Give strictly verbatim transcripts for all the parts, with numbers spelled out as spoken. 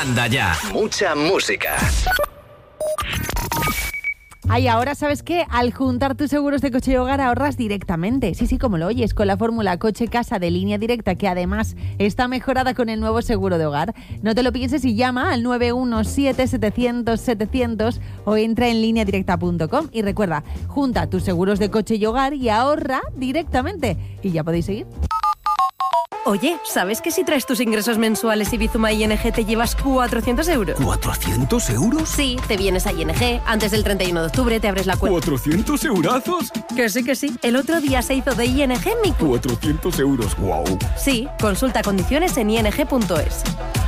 Anda ya. Mucha música. Ay, ahora sabes que al juntar tus seguros de coche y hogar ahorras directamente. Sí, sí, como lo oyes, con la fórmula coche-casa de Línea Directa, que además está mejorada con el nuevo seguro de hogar. No te lo pienses y llama al nueve uno siete, setecientos, setecientos o entra en línea directa punto com. Y recuerda, junta tus seguros de coche y hogar y ahorra directamente. Y ya podéis seguir. Oye, ¿sabes que si traes tus ingresos mensuales y Bizuma I N G te llevas cuatrocientos euros? ¿cuatrocientos euros? Sí, te vienes a I N G, antes del treinta y uno de octubre te abres la cuenta. ¿cuatrocientos eurazos? Que sí, que sí. El otro día se hizo de I N G mi... cuatrocientos euros, guau. Wow. Sí, consulta condiciones en i n g punto es.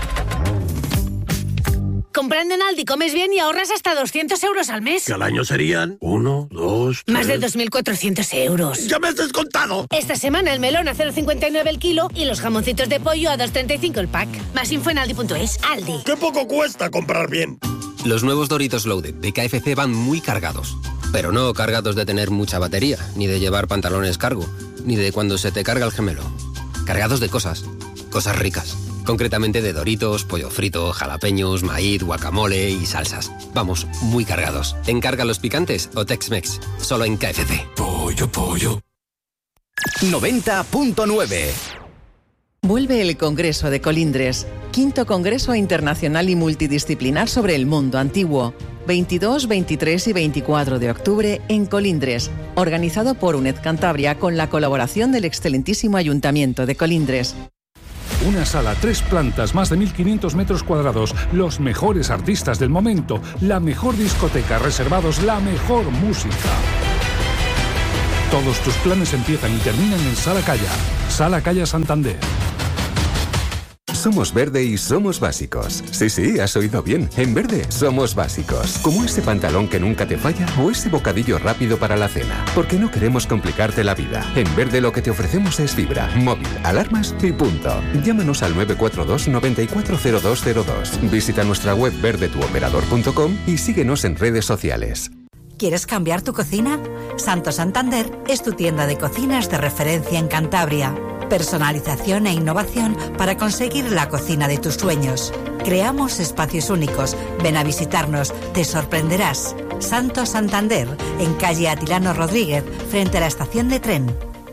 Comprando en Aldi comes bien y ahorras hasta doscientos euros al mes. Que al año serían uno, dos, tres... Más de dos mil cuatrocientos euros. ¡Ya me has descontado! Esta semana el melón a cero coma cincuenta y nueve el kilo y los jamoncitos de pollo a dos coma treinta y cinco el pack. Más info en aldi punto es. Aldi. ¡Qué poco cuesta comprar bien! Los nuevos Doritos Loaded de K F C van muy cargados. Pero no cargados de tener mucha batería, ni de llevar pantalones cargo, ni de cuando se te carga el gemelo. Cargados de cosas. Cosas ricas. Concretamente de Doritos, pollo frito, jalapeños, maíz, guacamole y salsas. Vamos, muy cargados. Encarga los picantes o Tex-Mex. Solo en K F C. Pollo, pollo. noventa punto nueve. Vuelve el Congreso de Colindres. Quinto Congreso Internacional y Multidisciplinar sobre el Mundo Antiguo. veintidós, veintitrés y veinticuatro de octubre en Colindres. Organizado por UNED Cantabria con la colaboración del excelentísimo Ayuntamiento de Colindres. Una sala, tres plantas, más de mil quinientos metros cuadrados, los mejores artistas del momento, la mejor discoteca, reservados, la mejor música. Todos tus planes empiezan y terminan en Sala Calla. Sala Calla Santander. Somos Verde y somos básicos. Sí, sí, has oído bien. En Verde somos básicos. Como ese pantalón que nunca te falla o ese bocadillo rápido para la cena. Porque no queremos complicarte la vida. En Verde lo que te ofrecemos es fibra, móvil, alarmas y punto. Llámanos al nueve cuatro dos, nueve cuatro cero dos cero dos. Visita nuestra web verde tu operador punto com y síguenos en redes sociales. ¿Quieres cambiar tu cocina? Santo Santander es tu tienda de cocinas de referencia en Cantabria. Personalización e innovación para conseguir la cocina de tus sueños. Creamos espacios únicos. Ven a visitarnos, te sorprenderás. Santo Santander, en calle Atilano Rodríguez, frente a la estación de tren.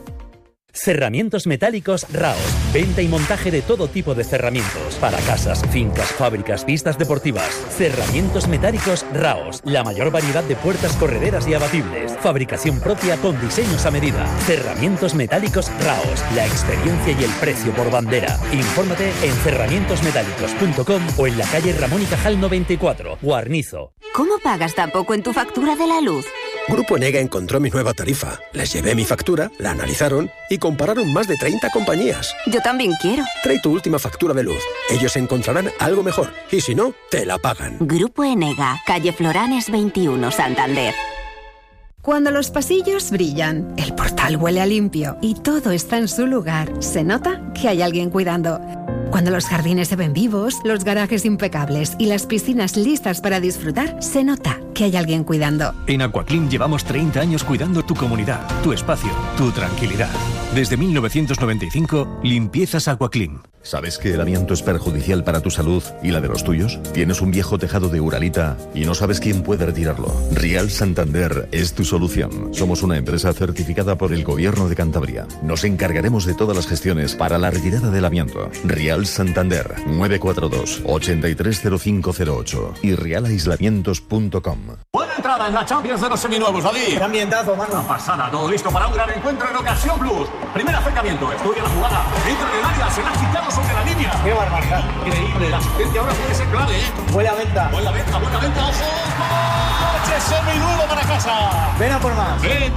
Cerramientos metálicos Raos. Venta y montaje de todo tipo de cerramientos. Para casas, fincas, fábricas, pistas deportivas. Cerramientos metálicos Raos. La mayor variedad de puertas correderas y abatibles. Fabricación propia con diseños a medida. Cerramientos metálicos Raos. La experiencia y el precio por bandera. Infórmate en cerramientos metálicos punto com o en la calle Ramón y Cajal noventa y cuatro, Guarnizo. ¿Cómo pagas tan poco en tu factura de la luz? Grupo Enega encontró mi nueva tarifa. Les llevé mi factura, la analizaron y compararon más de treinta compañías. Yo también quiero. Trae tu última factura de luz. Ellos encontrarán algo mejor y si no, te la pagan. Grupo Enega, calle Floranes veintiuno, Santander. Cuando los pasillos brillan, el portal huele a limpio y todo está en su lugar, se nota que hay alguien cuidando. Cuando los jardines se ven vivos, los garajes impecables y las piscinas listas para disfrutar, se nota que hay alguien cuidando. En Aquaclean llevamos treinta años cuidando tu comunidad, tu espacio, tu tranquilidad. Desde mil novecientos noventa y cinco, limpiezas Aquaclean. ¿Sabes que el amianto es perjudicial para tu salud y la de los tuyos? ¿Tienes un viejo tejado de Uralita y no sabes quién puede retirarlo? Rial Santander es tu solución. Somos una empresa certificada por el Gobierno de Cantabria. Nos encargaremos de todas las gestiones para la retirada del amianto. Rial Santander, nueve cuatro dos, ocho tres cero cinco cero ocho y rial aislamientos punto com. Buena entrada en la Champions de los seminuevos, David. Qué ambientazo, mano. Una pasada, todo listo para un gran encuentro en Ocasión Plus. Primer acercamiento, estudia la jugada, entra en el área, se la ha quitado sobre la línea. Qué barbaridad. Increíble, la asistencia ahora puede ser clave, ¿eh? Buena venta. Buena venta, buena venta, ojo. ¡Coche seminuevo para casa! Ven a por más. Ven.